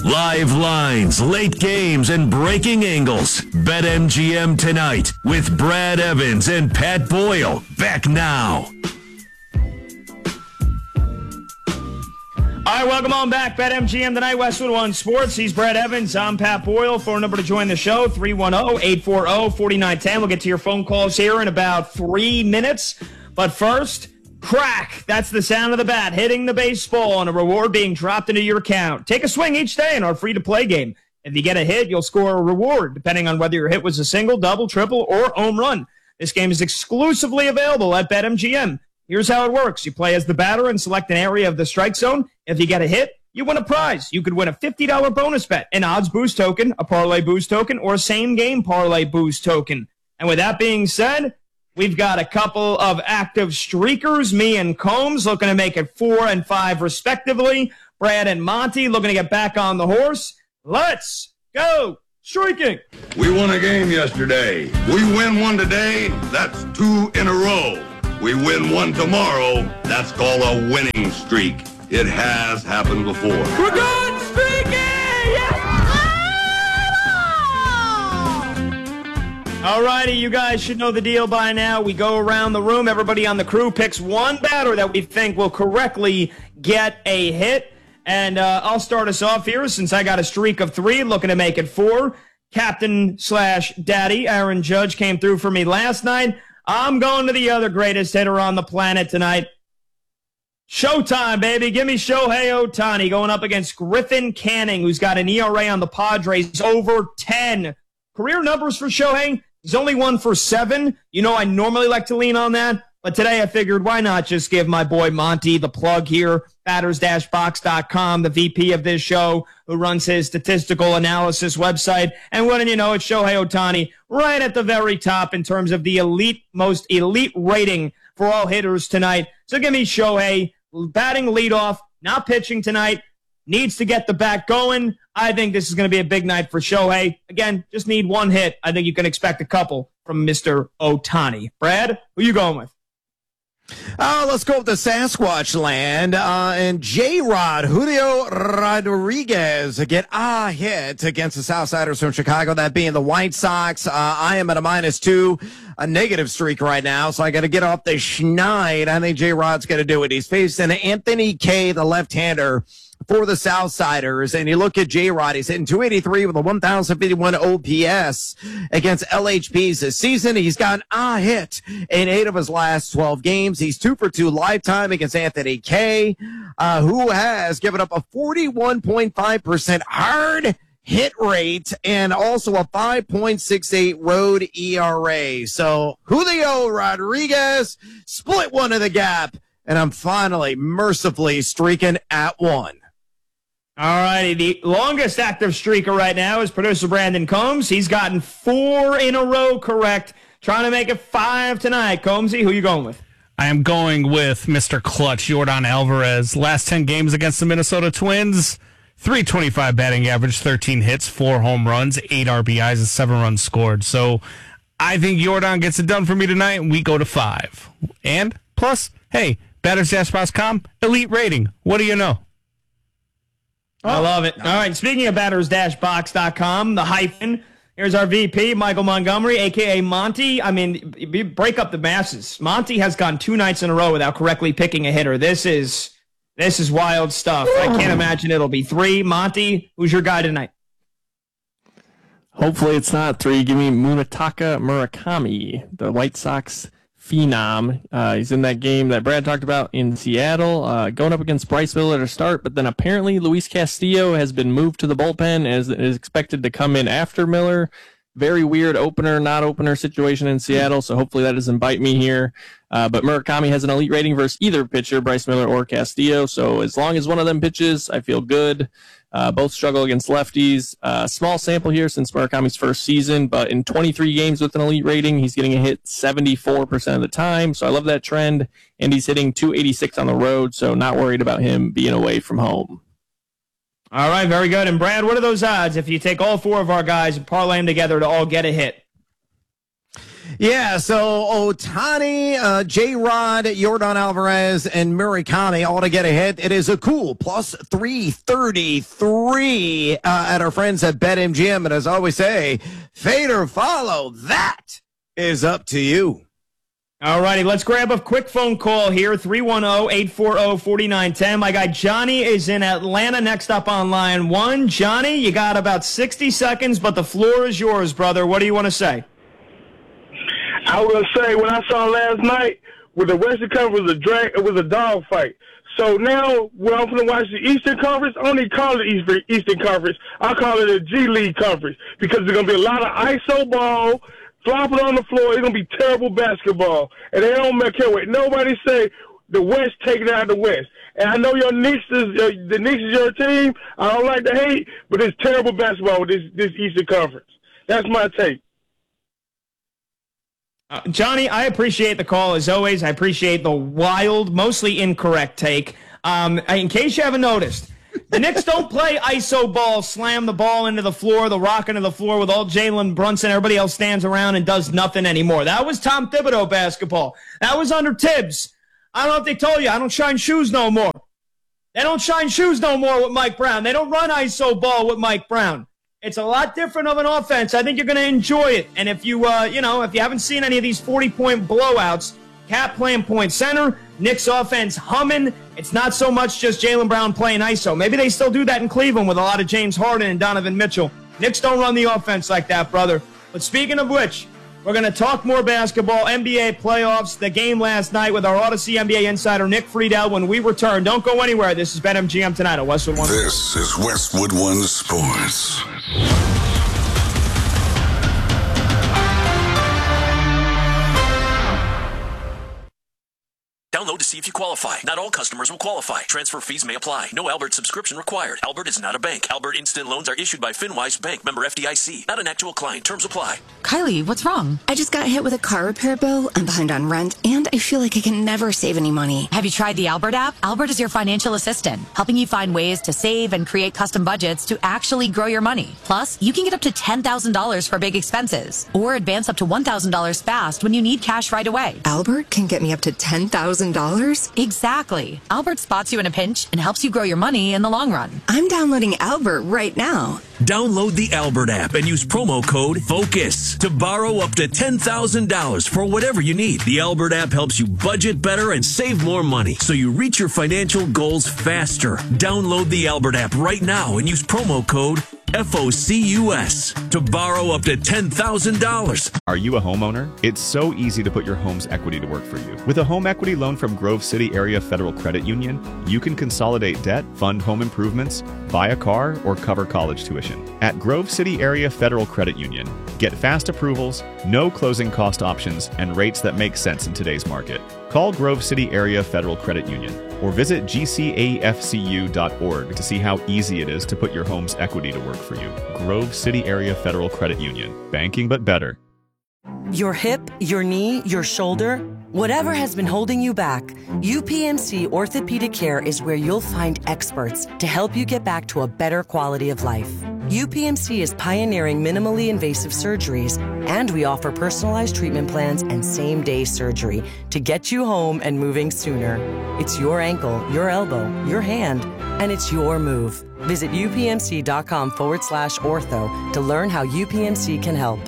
Live lines, late games, and breaking angles. BetMGM tonight with Brad Evans and Pat Boyle. Back now. All right, welcome on back. BetMGM tonight, Westwood One Sports. He's Brad Evans. I'm Pat Boyle. Phone number to join the show, 310-840-4910. We'll get to your phone calls here in about 3 minutes. But first, crack. That's the sound of the bat hitting the baseball and a reward being dropped into your account. Take a swing each day in our free-to-play game. If you get a hit, you'll score a reward, depending on whether your hit was a single, double, triple, or home run. This game is exclusively available at BetMGM. Here's how it works. You play as the batter and select an area of the strike zone. If you get a hit, you win a prize. You could win a $50 bonus bet, an odds boost token, a parlay boost token, or a same-game parlay boost token. And with that being said, we've got a couple of active streakers, me and Combs, looking to make it 4 and 5 respectively. Brad and Monty looking to get back on the horse. Let's go streaking. We won a game yesterday. We win one today, that's 2 in a row. We win one tomorrow, that's called a winning streak. It has happened before. We're good streaking! Yes! All righty, you guys should know the deal by now. We go around the room. Everybody on the crew picks one batter that we think will correctly get a hit. And I'll start us off here since I got a streak of 3, looking to make it 4. Captain/Daddy Aaron Judge came through for me last night. I'm going to the other greatest hitter on the planet tonight. Showtime, baby. Give me Shohei Ohtani going up against Griffin Canning, who's got an ERA on the Padres over 10. Career numbers for Shohei, he's only 1 for 7. You know I normally like to lean on that, but today I figured why not just give my boy Monty the plug here, batters-box.com, the VP of this show, who runs his statistical analysis website. And wouldn't you know, it's Shohei Ohtani right at the very top in terms of the most elite rating for all hitters tonight. So give me Shohei batting leadoff, not pitching tonight, needs to get the bat going. I think this is going to be a big night for Shohei. Again, just need one hit. I think you can expect a couple from Mr. Ohtani. Brad, who you going with? Let's go with the Sasquatch land. And J-Rod, Julio Rodriguez, get a hit against the Southsiders from Chicago, that being the White Sox. I am at a -2, a negative streak right now, so I got to get off the schneid. I think J-Rod's going to do it. He's facing Anthony Kay, the left-hander, for the Southsiders. And you look at J-Rod, he's hitting .283 with a 1,051 OPS against LHPs this season. He's got a hit in 8 of his last 12 games. He's 2 for 2 lifetime against Anthony Kay, who has given up a 41.5% hard hit rate and also a 5.68 road ERA. So Julio Rodriguez split one of the gap, and I'm finally mercifully streaking at 1. All righty, the longest active streaker right now is producer Brandon Combs. He's gotten 4 in a row correct, trying to make it 5 tonight. Combsy, who you going with? I am going with Mr. Clutch, Yordan Alvarez. Last 10 games against the Minnesota Twins, .325 batting average, 13 hits, 4 home runs, 8 RBIs, and 7 runs scored. So I think Yordan gets it done for me tonight, and we go to 5. And plus, hey, batters-box.com, elite rating. What do you know? I love it. All right, speaking of batters-box.com, the hyphen, here's our VP, Michael Montgomery, a.k.a. Monty. I mean, break up the masses. Monty has gone 2 nights in a row without correctly picking a hitter. This is wild stuff. I can't imagine it'll be 3. Monty, who's your guy tonight? Hopefully it's not 3. Give me Munetaka Murakami, the White Sox phenom. He's in that game that Brad talked about in Seattle, going up against Bryce Miller to start, but then apparently Luis Castillo has been moved to the bullpen as is expected to come in after Miller. Very weird opener, not opener situation in Seattle, so hopefully that doesn't bite me here. But Murakami has an elite rating versus either pitcher, Bryce Miller or Castillo, so as long as one of them pitches, I feel good. Both struggle against lefties. Small sample here since Murakami's first season, but in 23 games with an elite rating, he's getting a hit 74% of the time. So I love that trend, and he's hitting .286 on the road, so not worried about him being away from home. All right, very good. And Brad, what are those odds if you take all 4 of our guys and parlay them together to all get a hit? Yeah, so Ohtani, J-Rod, Jordan Alvarez, and Murakami all to get a hit. It is a cool plus 333 at our friends at BetMGM. And as I always say, fade or follow, that is up to you. All righty, let's grab a quick phone call here, 310-840-4910. My guy Johnny is in Atlanta next up on line one. Johnny, you got about 60 seconds, but the floor is yours, brother. What do you want to say? I was going to say, what I saw last night with the Western Conference, it was a dog fight. So now, when I'm going to watch the Eastern Conference, I don't even call it Eastern Conference. I call it a G League Conference because there's going to be a lot of ISO ball, flopping on the floor. It's going to be terrible basketball. And they don't care what nobody say. The West taking out the West. And I know your Knicks the Knicks is your team. I don't like to hate, but it's terrible basketball with this Eastern Conference. That's my take. Johnny, I appreciate the call as always. I appreciate the wild, mostly incorrect take. In case you haven't noticed, the Knicks don't play ISO ball, slam the ball into the floor, the rock into the floor with all Jalen Brunson. Everybody else stands around and does nothing anymore. That was Tom Thibodeau basketball. That was under Tibbs. I don't know if they told you, I don't shine shoes no more. They don't shine shoes no more with Mike Brown. They don't run ISO ball with Mike Brown. It's a lot different of an offense. I think you're going to enjoy it. And if you, if you haven't seen any of these 40-point blowouts, Cat playing point center, Knicks offense humming. It's not so much just Jaylen Brown playing ISO. Maybe they still do that in Cleveland with a lot of James Harden and Donovan Mitchell. Knicks don't run the offense like that, brother. But speaking of which, we're going to talk more basketball, NBA playoffs, the game last night with our Odyssey NBA insider, Nick Friedel, when we return. Don't go anywhere. This is BetMGM tonight on Westwood One. This is Westwood One Sports. Download to see if you qualify. Not all customers will qualify. Transfer fees may apply. No Albert subscription required. Albert is not a bank. Albert Instant Loans are issued by FinWise Bank, member FDIC. Not an actual client. Terms apply. Kylie, what's wrong? I just got hit with a car repair bill. I'm behind on rent, and I feel like I can never save any money. Have you tried the Albert app? Albert is your financial assistant, helping you find ways to save and create custom budgets to actually grow your money. Plus, you can get up to $10,000 for big expenses, or advance up to $1,000 fast when you need cash right away. Albert can get me up to $10,000? Exactly. Albert spots you in a pinch and helps you grow your money in the long run. I'm downloading Albert right now. Download the Albert app and use promo code FOCUS to borrow up to $10,000 for whatever you need. The Albert app helps you budget better and save more money so you reach your financial goals faster. Download the Albert app right now and use promo code FOCUS to borrow up to $10,000. Are you a homeowner? It's so easy to put your home's equity to work for you. With a home equity loan from Grove City Area Federal Credit Union, you can consolidate debt, fund home improvements, buy a car, or cover college tuition. At Grove City Area Federal Credit Union, get fast approvals, no closing cost options, and rates that make sense in today's market. Call Grove City Area Federal Credit Union or visit gcafcu.org to see how easy it is to put your home's equity to work for you. Grove City Area Federal Credit Union. Banking but better. Your hip, your knee, your shoulder, whatever has been holding you back, UPMC Orthopedic Care is where you'll find experts to help you get back to a better quality of life. UPMC is pioneering minimally invasive surgeries, and we offer personalized treatment plans and same-day surgery to get you home and moving sooner. It's your ankle, your elbow, your hand, and it's your move. Visit upmc.com/ortho to learn how UPMC can help.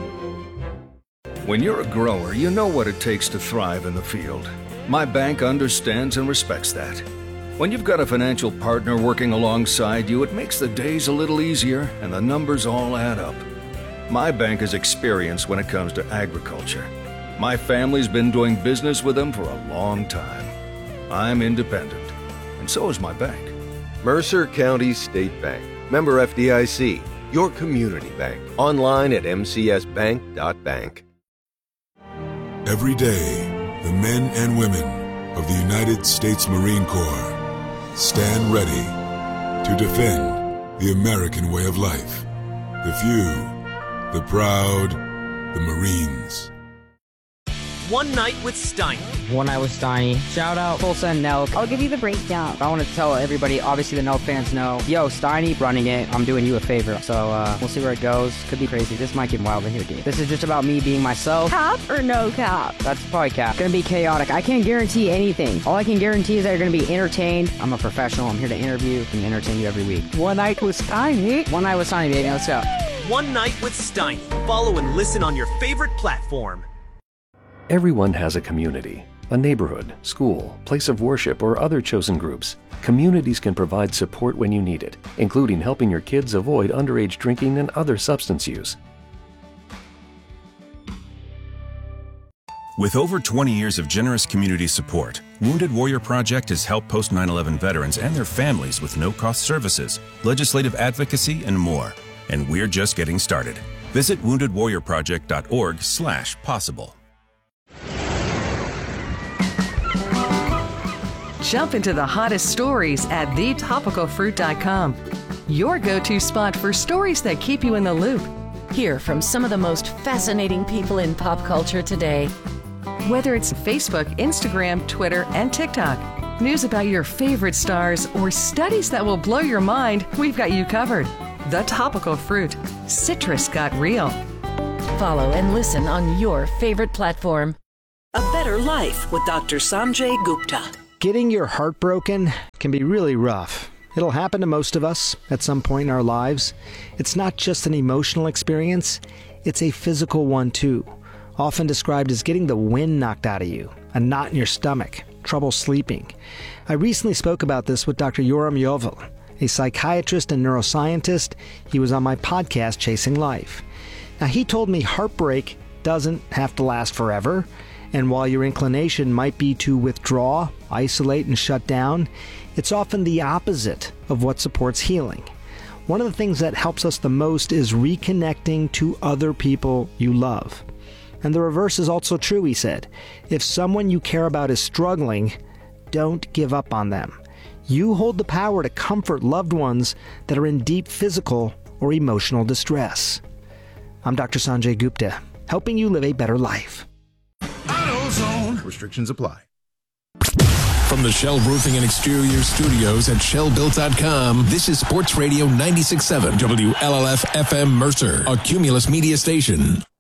When you're a grower, you know what it takes to thrive in the field. My bank understands and respects that. When you've got a financial partner working alongside you, it makes the days a little easier and the numbers all add up. My bank has experience when it comes to agriculture. My family's been doing business with them for a long time. I'm independent, and so is my bank. Mercer County State Bank. Member FDIC. Your community bank. Online at mcsbank.bank. Every day, the men and women of the United States Marine Corps stand ready to defend the American way of life. The few, the proud, the Marines. One Night with Steiner, One Night with Steiny. Shout out Tulsa and Nelk. I'll give you the breakdown. I want to tell everybody, obviously the Nelk fans know, yo, Steiny running it. I'm doing you a favor. So we'll see where it goes. Could be crazy. This might get wild in here, dude. This is just about me being myself. Cap or no cap? That's probably cap. Gonna be chaotic. I can't guarantee anything. All I can guarantee is that you're gonna be entertained. I'm a professional. I'm here to interview and entertain you every week. One Night with Steiny. One Night with Steiny, baby. Let's go. One Night with Steiny. Follow and listen on your favorite platform. Everyone has a community, a neighborhood, school, place of worship, or other chosen groups. Communities can provide support when you need it, including helping your kids avoid underage drinking and other substance use. With over 20 years of generous community support, Wounded Warrior Project has helped post 9/11 veterans and their families with no-cost services, legislative advocacy, and more. And we're just getting started. Visit woundedwarriorproject.org/possible. Jump into the hottest stories at thetopicalfruit.com. Your go-to spot for stories that keep you in the loop. Hear from some of the most fascinating people in pop culture today. Whether it's Facebook, Instagram, Twitter, and TikTok, news about your favorite stars, or studies that will blow your mind, we've got you covered. The Topical Fruit. Citrus got real. Follow and listen on your favorite platform. A Better Life with Dr. Sanjay Gupta. Getting your heart broken can be really rough. It'll happen to most of us at some point in our lives. It's not just an emotional experience, it's a physical one too. Often described as getting the wind knocked out of you, a knot in your stomach, trouble sleeping. I recently spoke about this with Dr. Yoram Yovel, a psychiatrist and neuroscientist. He was on my podcast, Chasing Life. Now, he told me heartbreak doesn't have to last forever, and while your inclination might be to withdraw, isolate, and shut down, it's often the opposite of what supports healing. One of the things that helps us the most is reconnecting to other people you love. And the reverse is also true, he said. If someone you care about is struggling, don't give up on them. You hold the power to comfort loved ones that are in deep physical or emotional distress. I'm Dr. Sanjay Gupta, helping you live a better life. AutoZone. Restrictions apply. From the Shell Roofing and Exterior Studios at ShellBuilt.com, this is Sports Radio 96.7 WLLF FM Mercer, a Cumulus Media station.